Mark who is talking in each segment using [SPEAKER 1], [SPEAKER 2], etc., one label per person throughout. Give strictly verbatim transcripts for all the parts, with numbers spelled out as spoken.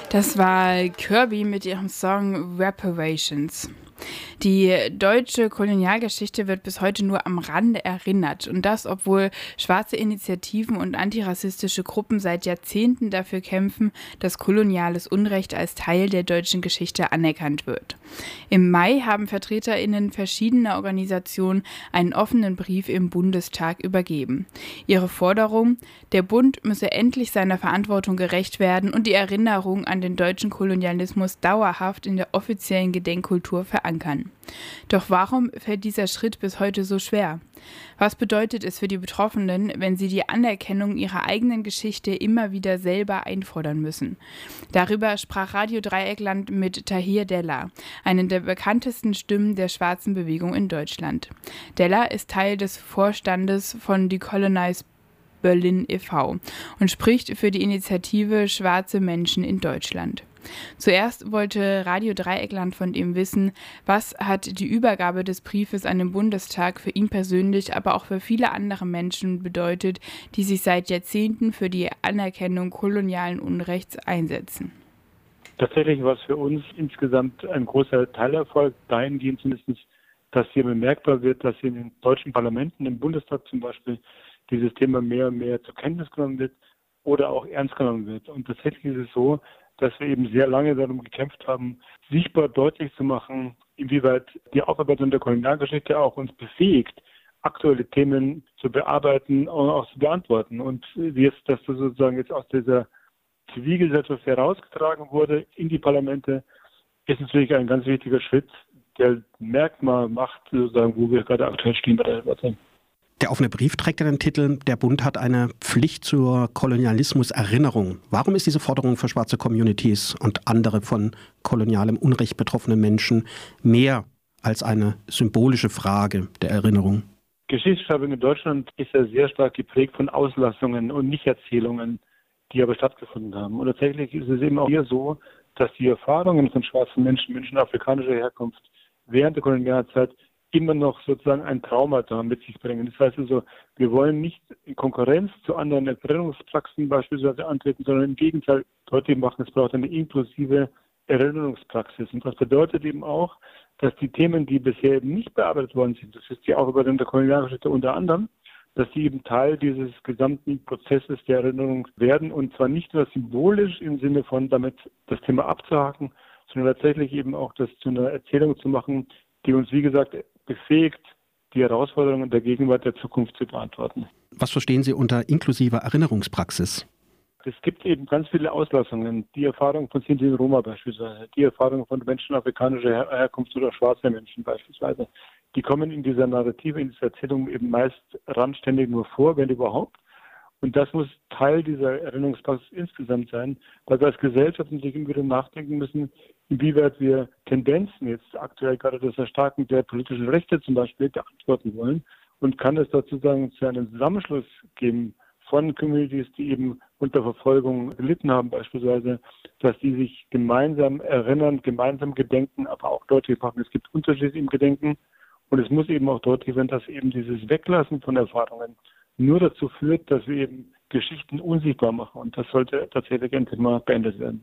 [SPEAKER 1] Das war Kirby mit ihrem Song Reparations. Die deutsche Kolonialgeschichte wird bis heute nur am Rande erinnert. Und das, obwohl schwarze Initiativen und antirassistische Gruppen seit Jahrzehnten dafür kämpfen, dass koloniales Unrecht als Teil der deutschen Geschichte anerkannt wird. Im Mai haben VertreterInnen verschiedener Organisationen einen offenen Brief im Bundestag übergeben. Ihre Forderung: Der Bund müsse endlich seiner Verantwortung gerecht werden und die Erinnerung an den deutschen Kolonialismus dauerhaft in der offiziellen Gedenkkultur verankern. Doch warum fällt dieser Schritt bis heute so schwer? Was bedeutet es für die Betroffenen, wenn sie die Anerkennung ihrer eigenen Geschichte immer wieder selber einfordern müssen? Darüber sprach Radio Dreieckland mit Tahir Della, einen der bekanntesten Stimmen der schwarzen Bewegung in Deutschland. Della ist Teil des Vorstandes von Decolonize Berlin e V und spricht für die Initiative Schwarze Menschen in Deutschland. Zuerst wollte Radio Dreieckland von ihm wissen, was hat die Übergabe des Briefes an den Bundestag für ihn persönlich, aber auch für viele andere Menschen bedeutet, die sich seit Jahrzehnten für die Anerkennung kolonialen Unrechts einsetzen.
[SPEAKER 2] Tatsächlich war es für uns insgesamt ein großer Teilerfolg, dahingehend zumindest, dass hier bemerkbar wird, dass in den deutschen Parlamenten, im Bundestag zum Beispiel, dieses Thema mehr und mehr zur Kenntnis genommen wird oder auch ernst genommen wird. Und tatsächlich ist es so, dass wir eben sehr lange darum gekämpft haben, sichtbar deutlich zu machen, inwieweit die Aufarbeitung der Kolonialgeschichte auch uns befähigt, aktuelle Themen zu bearbeiten und auch zu beantworten. Und jetzt, dass das sozusagen jetzt aus dieser Zivilgesellschaft herausgetragen wurde in die Parlamente, ist natürlich ein ganz wichtiger Schritt, der merkmal macht, sozusagen, wo wir gerade aktuell stehen bei der Debatte.
[SPEAKER 3] Der offene Brief trägt ja den Titel: Der Bund hat eine Pflicht zur Kolonialismus-Erinnerung. Warum ist diese Forderung für schwarze Communities und andere von kolonialem Unrecht betroffene Menschen mehr als eine symbolische Frage der Erinnerung?
[SPEAKER 2] Geschichtsschreibung in Deutschland ist ja sehr stark geprägt von Auslassungen und Nicherzählungen, die aber stattgefunden haben. Und tatsächlich ist es eben auch hier so, dass die Erfahrungen von schwarzen Menschen, Menschen afrikanischer Herkunft während der Kolonialzeit immer noch sozusagen ein Traumata mit sich bringen. Das heißt also, wir wollen nicht in Konkurrenz zu anderen Erinnerungspraxen beispielsweise antreten, sondern im Gegenteil deutlich machen, es braucht eine inklusive Erinnerungspraxis. Und das bedeutet eben auch, dass die Themen, die bisher eben nicht bearbeitet worden sind, das ist die Aufarbeitung der Kolonialgeschichte unter anderem, dass die eben Teil dieses gesamten Prozesses der Erinnerung werden, und zwar nicht nur symbolisch im Sinne von damit das Thema abzuhaken, sondern tatsächlich eben auch das zu einer Erzählung zu machen, die uns, wie gesagt, befähigt, die Herausforderungen der Gegenwart, der Zukunft zu beantworten.
[SPEAKER 3] Was verstehen Sie unter inklusiver Erinnerungspraxis?
[SPEAKER 2] Es gibt eben ganz viele Auslassungen. Die Erfahrung von Sinti und Roma beispielsweise, die Erfahrung von Menschen afrikanischer Her- Herkunft oder schwarzer Menschen beispielsweise, die kommen in dieser Narrative, in dieser Erzählung eben meist randständig nur vor, wenn überhaupt. Und das muss Teil dieser Erinnerungspraxis insgesamt sein, weil wir als Gesellschaft natürlich immer wieder nachdenken müssen, inwieweit wir Tendenzen jetzt aktuell gerade das Erstarken der politischen Rechte zum Beispiel beantworten wollen, und kann es dazu sagen, zu einem Zusammenschluss geben von Communities, die eben unter Verfolgung gelitten haben beispielsweise, dass die sich gemeinsam erinnern, gemeinsam gedenken, aber auch deutlich machen, es gibt Unterschiede im Gedenken, und es muss eben auch deutlich werden, dass eben dieses Weglassen von Erfahrungen nur dazu führt, dass wir eben Geschichten unsichtbar machen, und das sollte tatsächlich endlich mal beendet werden.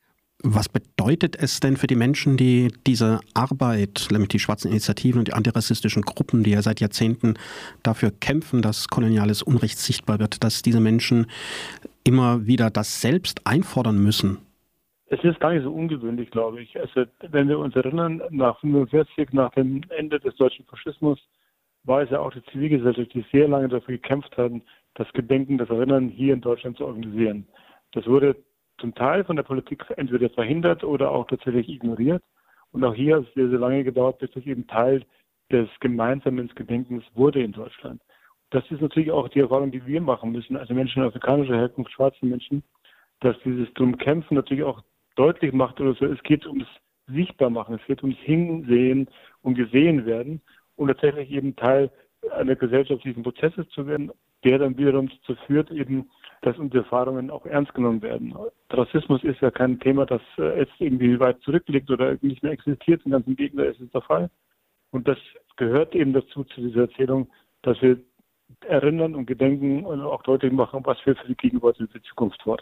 [SPEAKER 3] Was bedeutet es denn für die Menschen, die diese Arbeit, nämlich die schwarzen Initiativen und die antirassistischen Gruppen, die ja seit Jahrzehnten dafür kämpfen, dass koloniales Unrecht sichtbar wird, dass diese Menschen immer wieder das selbst einfordern müssen?
[SPEAKER 2] Es ist gar nicht so ungewöhnlich, glaube ich. Also, wenn wir uns erinnern, nach fünfundvierzig, nach dem Ende des deutschen Faschismus, war es ja auch die Zivilgesellschaft, die sehr lange dafür gekämpft hat, das Gedenken, das Erinnern hier in Deutschland zu organisieren. Das wurde zum Teil von der Politik entweder verhindert oder auch tatsächlich ignoriert. Und auch hier hat es sehr, sehr lange gedauert, bis das eben Teil des gemeinsamen Gedenkens wurde in Deutschland. Das ist natürlich auch die Erfahrung, die wir machen müssen, also Menschen afrikanischer Herkunft, schwarze Menschen, dass dieses drum Kämpfen natürlich auch deutlich macht, oder so, es geht ums Sichtbarmachen, es geht ums Hinsehen und gesehen werden und tatsächlich eben Teil einer gesellschaftlichen Prozesses zu werden, der dann wiederum dazu führt, eben, dass unsere Erfahrungen auch ernst genommen werden. Rassismus ist ja kein Thema, das jetzt irgendwie weit zurückliegt oder nicht mehr existiert. Im ganzen Gegenteil ist es der Fall. Und das gehört eben dazu, zu dieser Erzählung, dass wir erinnern und gedenken und auch deutlich machen, was wir für die Gegenwart und die Zukunft fordern.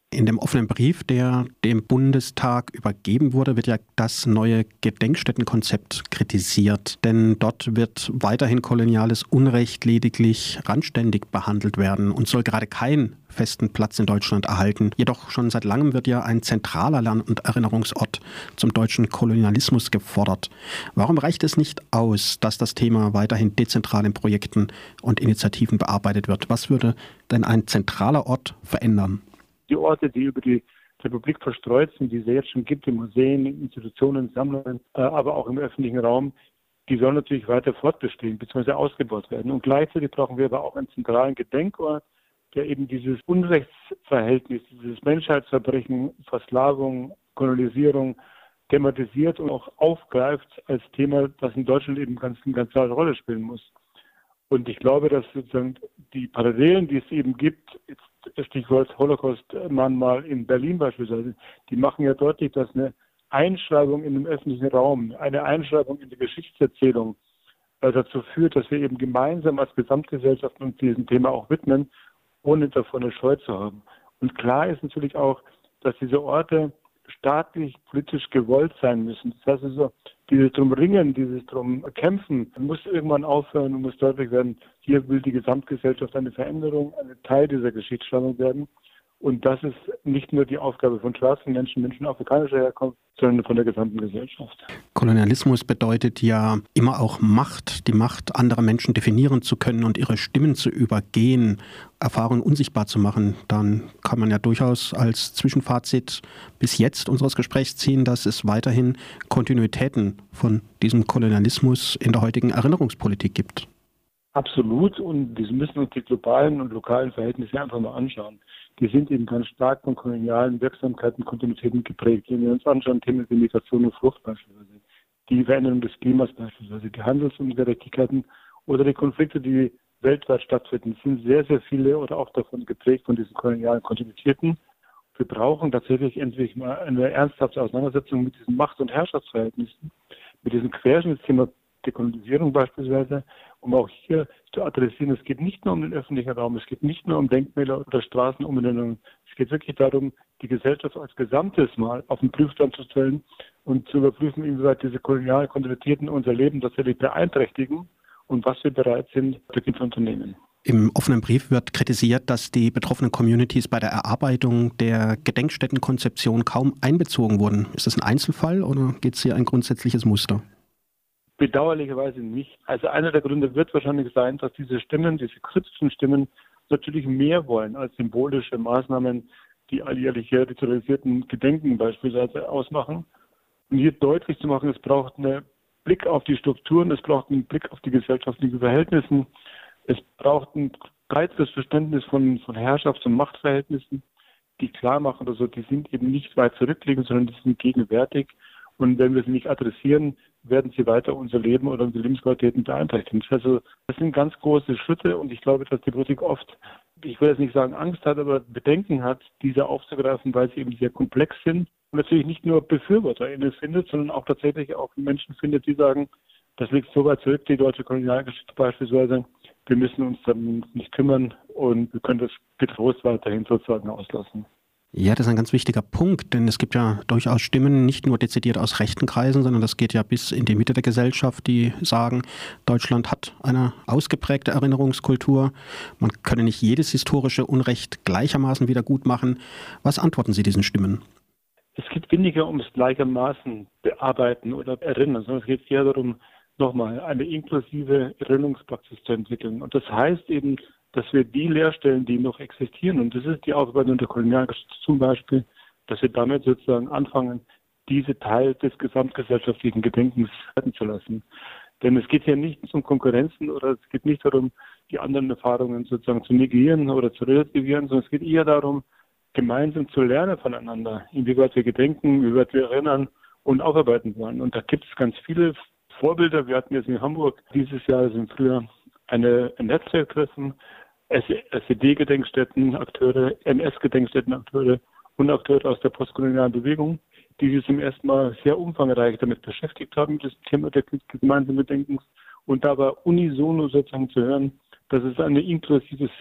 [SPEAKER 3] In dem offenen Brief, der dem Bundestag übergeben wurde, wird ja das neue Gedenkstättenkonzept kritisiert. Denn dort wird weiterhin koloniales Unrecht lediglich randständig behandelt werden und soll gerade keinen festen Platz in Deutschland erhalten. Jedoch schon seit langem wird ja ein zentraler Lern- und Erinnerungsort zum deutschen Kolonialismus gefordert. Warum reicht es nicht aus, dass das Thema weiterhin dezentral in Projekten und Initiativen bearbeitet wird? Was würde denn ein zentraler Ort verändern?
[SPEAKER 2] Die Orte, die über die Republik verstreut sind, die es jetzt schon gibt, in Museen, in Institutionen, Sammlungen, äh, aber auch im öffentlichen Raum, die sollen natürlich weiter fortbestehen bzw. ausgebaut werden. Und gleichzeitig brauchen wir aber auch einen zentralen Gedenkort, der eben dieses Unrechtsverhältnis, dieses Menschheitsverbrechen, Versklavung, Kolonisierung thematisiert und auch aufgreift als Thema, das in Deutschland eben ganz, eine ganz klare Rolle spielen muss. Und ich glaube, dass sozusagen die Parallelen, die es eben gibt, jetzt Stichwort Holocaust-Mahnmal in Berlin beispielsweise, die machen ja deutlich, dass eine Einschreibung in den öffentlichen Raum, eine Einschreibung in die Geschichtserzählung äh, dazu führt, dass wir eben gemeinsam als Gesamtgesellschaft uns diesem Thema auch widmen, ohne davon eine Scheu zu haben. Und klar ist natürlich auch, dass diese Orte staatlich, politisch gewollt sein müssen. Das heißt also, dieses drum Ringen, dieses drum Kämpfen muss irgendwann aufhören und muss deutlich werden, hier will die Gesamtgesellschaft eine Veränderung, ein Teil dieser Geschichtsschreibung werden. Und das ist nicht nur die Aufgabe von schwarzen Menschen, Menschen afrikanischer Herkunft, sondern von der gesamten Gesellschaft.
[SPEAKER 3] Kolonialismus bedeutet ja immer auch Macht, die Macht, andere Menschen definieren zu können und ihre Stimmen zu übergehen, Erfahrungen unsichtbar zu machen. Dann kann man ja durchaus als Zwischenfazit bis jetzt unseres Gesprächs ziehen, dass es weiterhin Kontinuitäten von diesem Kolonialismus in der heutigen Erinnerungspolitik gibt.
[SPEAKER 2] Absolut, und wir müssen uns die globalen und lokalen Verhältnisse einfach mal anschauen. Die sind eben ganz stark von kolonialen Wirksamkeiten, Kontinuitäten geprägt. Wenn wir uns anschauen, Themen wie Migration und Flucht beispielsweise, die Veränderung des Klimas beispielsweise, die Handelsungerechtigkeiten oder die Konflikte, die weltweit stattfinden, sind sehr, sehr viele oder auch davon geprägt von diesen kolonialen Kontinuitäten. Wir brauchen tatsächlich endlich mal eine ernsthafte Auseinandersetzung mit diesen Macht- und Herrschaftsverhältnissen, mit diesem Querschnittsthema Dekolonisierung beispielsweise, um auch hier zu adressieren, es geht nicht nur um den öffentlichen Raum, es geht nicht nur um Denkmäler oder Straßenumbenennungen, es geht wirklich darum, die Gesellschaft als Gesamtes mal auf den Prüfstand zu stellen und zu überprüfen, inwieweit diese kolonialen Kontinuitäten unser Leben tatsächlich beeinträchtigen und was wir bereit sind, dagegen zu unternehmen.
[SPEAKER 3] Im offenen Brief wird kritisiert, dass die betroffenen Communities bei der Erarbeitung der Gedenkstättenkonzeption kaum einbezogen wurden. Ist das ein Einzelfall oder gibt es hier ein grundsätzliches Muster?
[SPEAKER 2] Bedauerlicherweise nicht. Also einer der Gründe wird wahrscheinlich sein, dass diese Stimmen, diese kritischen Stimmen natürlich mehr wollen als symbolische Maßnahmen, die alljährliche ritualisierten Gedenken beispielsweise ausmachen. Und hier deutlich zu machen, es braucht einen Blick auf die Strukturen, es braucht einen Blick auf die gesellschaftlichen Verhältnisse, es braucht ein breiteres Verständnis von, von Herrschafts- und Machtverhältnissen, die klar machen, also die sind eben nicht weit zurückliegend, sondern die sind gegenwärtig. Und wenn wir sie nicht adressieren, werden sie weiter unser Leben oder unsere Lebensqualitäten beeinträchtigen. Also das sind ganz große Schritte und ich glaube, dass die Politik oft, ich will jetzt nicht sagen Angst hat, aber Bedenken hat, diese aufzugreifen, weil sie eben sehr komplex sind und natürlich nicht nur BefürworterInnen findet, sondern auch tatsächlich auch Menschen findet, die sagen, das liegt so weit zurück, die deutsche Kolonialgeschichte beispielsweise, wir müssen uns darum nicht kümmern und wir können das getrost weiterhin sozusagen auslassen.
[SPEAKER 3] Ja, das ist ein ganz wichtiger Punkt, denn es gibt ja durchaus Stimmen, nicht nur dezidiert aus rechten Kreisen, sondern das geht ja bis in die Mitte der Gesellschaft, die sagen, Deutschland hat eine ausgeprägte Erinnerungskultur. Man könne nicht jedes historische Unrecht gleichermaßen wieder gut machen. Was antworten Sie diesen Stimmen?
[SPEAKER 2] Es geht weniger ums gleichermaßen bearbeiten oder erinnern, sondern es geht eher darum, nochmal eine inklusive Erinnerungspraxis zu entwickeln. Und das heißt eben, dass wir die Leerstellen, die noch existieren, und das ist die Aufarbeitung der Kolonialgeschichte zum Beispiel, dass wir damit sozusagen anfangen, diese Teil des gesamtgesellschaftlichen Gedenkens werden zu lassen. Denn es geht hier nicht um Konkurrenzen oder es geht nicht darum, die anderen Erfahrungen sozusagen zu negieren oder zu relativieren, sondern es geht eher darum, gemeinsam zu lernen voneinander, inwieweit wir gedenken, inwieweit wir erinnern und aufarbeiten wollen. Und da gibt es ganz viele Vorbilder. Wir hatten jetzt in Hamburg dieses Jahr, also im Frühjahr, eine ein Netzwerktreffen, S E D-Gedenkstätten, Akteure, N S-Gedenkstätten-Akteure und Akteure aus der postkolonialen Bewegung, die sich zum ersten Mal sehr umfangreich damit beschäftigt haben, mit dem Thema des gemeinsamen Gedenkens und da war unisono sozusagen zu hören, dass es ein inklusives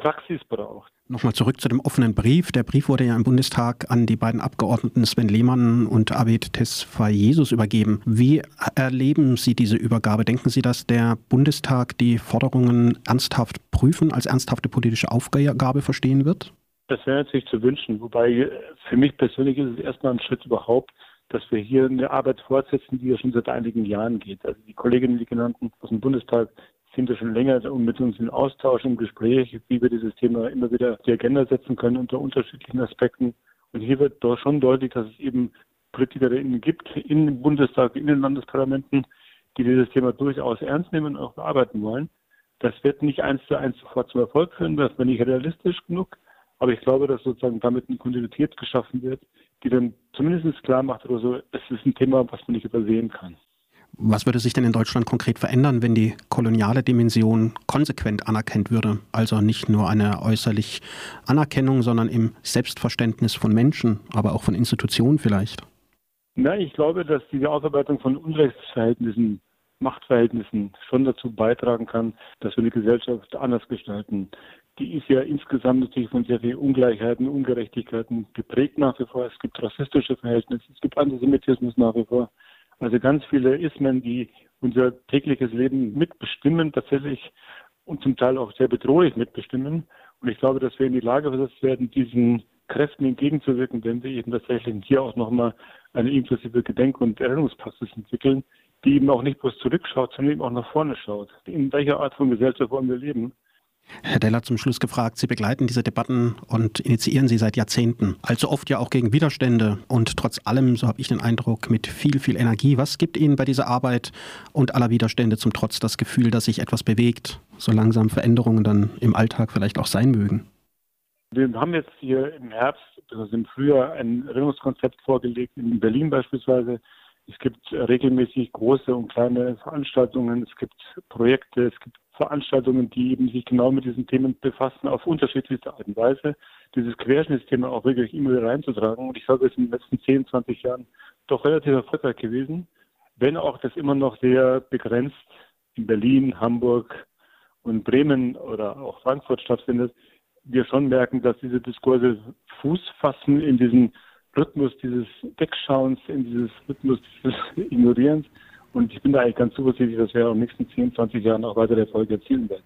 [SPEAKER 2] Praxis braucht.
[SPEAKER 3] Nochmal zurück zu dem offenen Brief. Der Brief wurde ja im Bundestag an die beiden Abgeordneten Sven Lehmann und Abed Tesfayesus übergeben. Wie erleben Sie diese Übergabe? Denken Sie, dass der Bundestag die Forderungen ernsthaft prüfen, als ernsthafte politische Aufgabe verstehen wird?
[SPEAKER 2] Das wäre natürlich zu wünschen. Wobei für mich persönlich ist es erstmal ein Schritt überhaupt, dass wir hier eine Arbeit fortsetzen, die ja schon seit einigen Jahren geht. Also die Kolleginnen, die genannten aus dem Bundestag, sind ja schon länger mit uns in Austausch, im Gespräch, wie wir dieses Thema immer wieder auf die Agenda setzen können unter unterschiedlichen Aspekten. Und hier wird doch schon deutlich, dass es eben Politikerinnen gibt im Bundestag, in den Landesparlamenten, die dieses Thema durchaus ernst nehmen und auch bearbeiten wollen. Das wird nicht eins zu eins sofort zum Erfolg führen, das wäre nicht realistisch genug. Aber ich glaube, dass sozusagen damit eine Kontinuität geschaffen wird, die dann zumindest klar macht, oder so, es ist ein Thema, was man nicht übersehen kann.
[SPEAKER 3] Was würde sich denn in Deutschland konkret verändern, wenn die koloniale Dimension konsequent anerkannt würde? Also nicht nur eine äußerliche Anerkennung, sondern im Selbstverständnis von Menschen, aber auch von Institutionen vielleicht?
[SPEAKER 2] Na, ich glaube, dass diese Aufarbeitung von Unrechtsverhältnissen, Machtverhältnissen schon dazu beitragen kann, dass wir die Gesellschaft anders gestalten. Die ist ja insgesamt natürlich von sehr vielen Ungleichheiten, Ungerechtigkeiten geprägt nach wie vor. Es gibt rassistische Verhältnisse, es gibt Antisemitismus nach wie vor. Also ganz viele Ismen, die unser tägliches Leben mitbestimmen, tatsächlich und zum Teil auch sehr bedrohlich mitbestimmen. Und ich glaube, dass wir in die Lage versetzt werden, diesen Kräften entgegenzuwirken, wenn wir eben tatsächlich hier auch nochmal eine inklusive Gedenk- und Erinnerungspraxis entwickeln, die eben auch nicht bloß zurückschaut, sondern eben auch nach vorne schaut. In welcher Art von Gesellschaft wollen wir leben?
[SPEAKER 3] Herr Deller, zum Schluss gefragt, Sie begleiten diese Debatten und initiieren sie seit Jahrzehnten. Allzu oft ja auch gegen Widerstände und trotz allem, so habe ich den Eindruck, mit viel, viel Energie. Was gibt Ihnen bei dieser Arbeit und aller Widerstände zum Trotz das Gefühl, dass sich etwas bewegt, so langsam Veränderungen dann im Alltag vielleicht auch sein mögen?
[SPEAKER 2] Wir haben jetzt hier im Herbst, also im Frühjahr, ein Erinnerungskonzept vorgelegt, in Berlin beispielsweise. Es gibt regelmäßig große und kleine Veranstaltungen, es gibt Projekte, es gibt Veranstaltungen, die eben sich genau mit diesen Themen befassen, auf unterschiedlichste Art und Weise, dieses Querschnittsthema auch wirklich immer wieder reinzutragen. Und ich glaube, es ist in den letzten zehn, zwanzig Jahren doch relativ erfolgreich gewesen, wenn auch das immer noch sehr begrenzt in Berlin, Hamburg und Bremen oder auch Frankfurt stattfindet, wir schon merken, dass diese Diskurse Fuß fassen in diesen Rhythmus dieses Wegschauens, in dieses Rhythmus dieses Ignorierens. Und ich bin da eigentlich ganz zuversichtlich, dass wir in den nächsten zehn, zwanzig Jahren auch weitere Erfolge erzielen werden.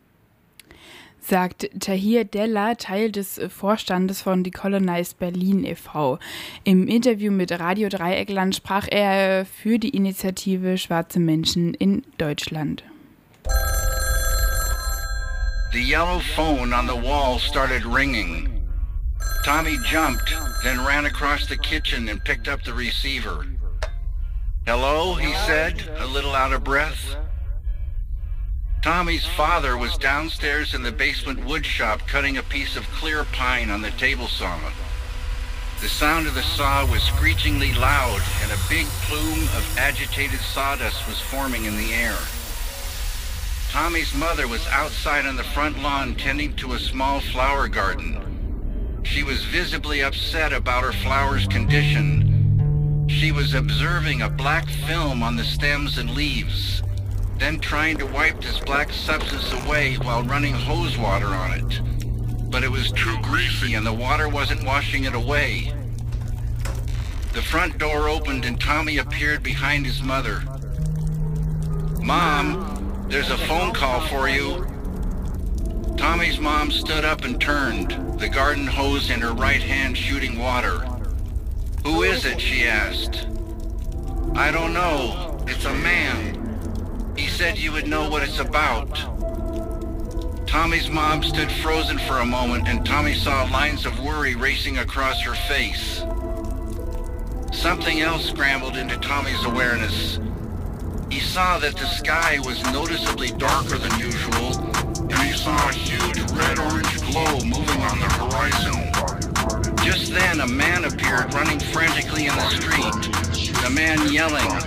[SPEAKER 1] Sagt Tahir Deller, Teil des Vorstandes von Decolonize Berlin e V Im Interview mit Radio Dreieckland sprach er für die Initiative Schwarze Menschen in Deutschland.
[SPEAKER 4] The yellow phone on the wall started ringing. Tommy jumped, then ran across the kitchen and picked up the receiver. Hello, he said, a little out of breath. Tommy's father was downstairs in the basement wood shop cutting a piece of clear pine on the table saw. The sound of the saw was screechingly loud, and a big plume of agitated sawdust was forming in the air. Tommy's mother was outside on the front lawn tending to a small flower garden. She was visibly upset about her flower's condition. She was observing a black film on the stems and leaves, then trying to wipe this black substance away while running hose water on it. But it was too greasy and the water wasn't washing it away. The front door opened and Tommy appeared behind his mother. "Mom, there's a phone call for you." Tommy's mom stood up and turned, the garden hose in her right hand shooting water. "Who is it?" she asked. "I don't know. It's a man. He said you would know what it's about." Tommy's mom stood frozen for a moment, and Tommy saw lines of worry racing across her face. Something else scrambled into Tommy's awareness. He saw that the sky was noticeably darker than usual, and he saw a huge red-orange glow moving on the horizon. Just then, a man appeared running frantically in the street. The man yelling,